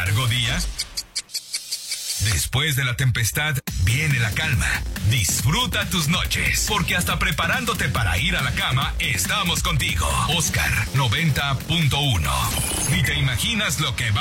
largo día? Después de la tempestad, viene la calma. Disfruta tus noches, porque hasta preparándote para ir a la cama, estamos contigo. Oscar 90.1. Ni te imaginas lo que va